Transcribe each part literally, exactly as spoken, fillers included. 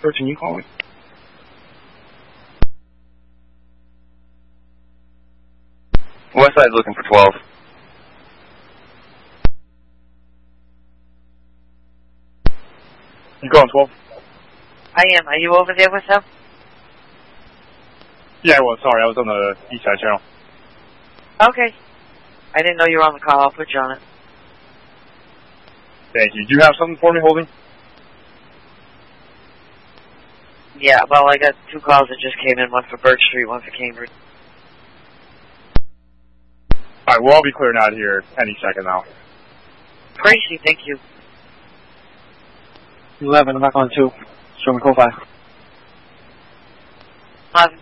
thirteen, you calling? West side's looking for twelve. You calling twelve? I am. Are you over there with them? Yeah, I was. Sorry, I was on the east side channel. Okay. I didn't know you were on the call. I'll put you on it. Thank you. Do you have something for me, Holding? Yeah, well, I got two calls that just came in, one for Birch Street, one for Cambridge. All right, we'll all be clearing out here any second now. Crazy, thank you. eleven, I'm back on two. Show me call five. Um,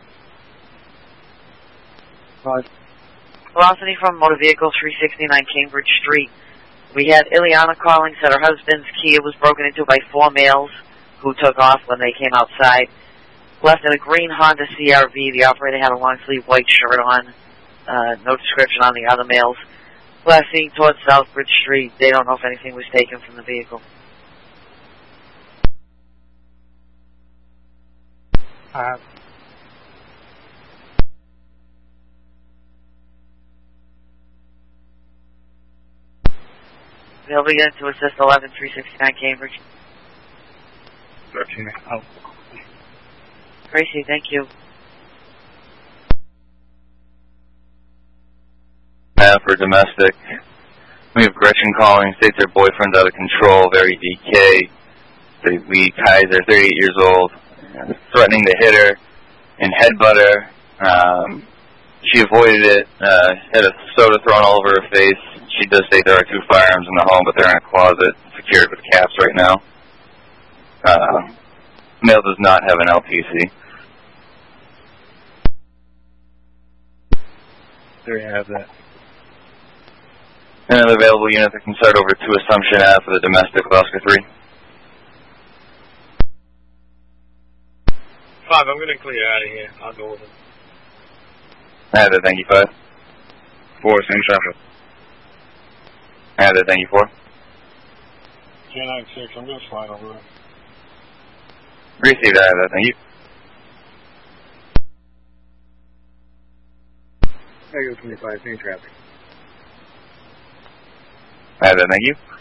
Five. Velocity from motor vehicle three sixty-nine Cambridge Street. We had Ileana calling, said her husband's Kia was broken into by four males who took off when they came outside. Left in a green Honda C R V. The operator had a long-sleeve white shirt on. Uh, no description on the other males. Last seen towards Southbridge Street. They don't know if anything was taken from the vehicle. Uh, They'll begin to assist eleven three sixty-nine Cambridge. thirteen. Oh. Tracy, thank you. Now for domestic. We have Gretchen calling, states her boyfriend's out of control, very D K. Lee Kaiser, thirty-eight years old, threatening to hit her and headbutt her. Um, she avoided it, uh, had a soda thrown all over her face. She does state there are two firearms in the home, but they're in a closet, secured with caps right now. Uh, male does not have an L P C. There you have that. Another available unit that can start over to Assumption Ave for the domestic with Oscar three. Five, I'm going to clear out of here. I'll go with him. I have that, thank you, five. Four, same traffic. I have that, thank you, four. J nine six, I'm going to slide over there. Received, I have that, thank you. I go twenty-five, same traffic. I have that, thank you.